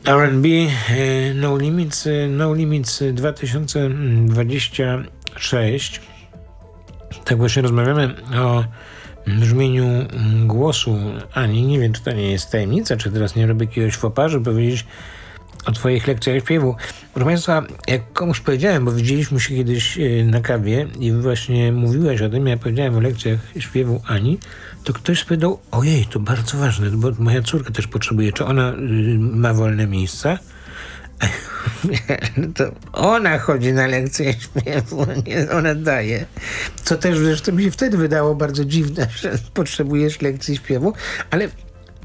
R&B No Limits 2026. Tak właśnie rozmawiamy o brzmieniu głosu Ani. Nie wiem, czy to nie jest tajemnica, czy teraz nie robię jakiegoś faux pas, żeby powiedzieć o twoich lekcjach śpiewu. Proszę Państwa, jak komuś powiedziałem, bo widzieliśmy się kiedyś na kawie i właśnie mówiłeś o tym, ja powiedziałem o lekcjach śpiewu Ani, to ktoś spytał, ojej, to bardzo ważne, bo moja córka też potrzebuje, czy ona ma wolne miejsca? To ona chodzi na lekcje śpiewu, nie ona daje. Co też zresztą mi się wtedy wydało bardzo dziwne, że potrzebujesz lekcji śpiewu, ale